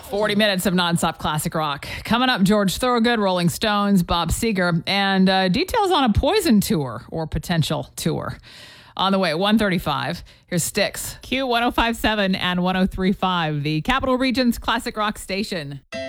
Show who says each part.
Speaker 1: 40 minutes of nonstop classic rock. Coming up, George Thorogood, Rolling Stones, Bob Seger, and details on a Poison tour or potential tour. On the way, 1:35. Here's Styx.
Speaker 2: Q1057 and 1035, the Capital Region's classic rock station.